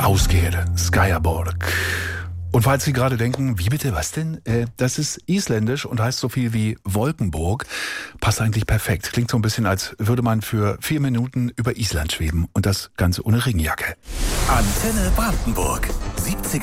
Ausgeher, Skyaborg. Und falls Sie gerade denken, wie bitte, was denn? Das ist isländisch und heißt so viel wie Wolkenburg. Passt eigentlich perfekt. Klingt so ein bisschen, als würde man für 4 Minuten über Island schweben. Und das Ganze ohne Regenjacke. Antenne Brandenburg. 70er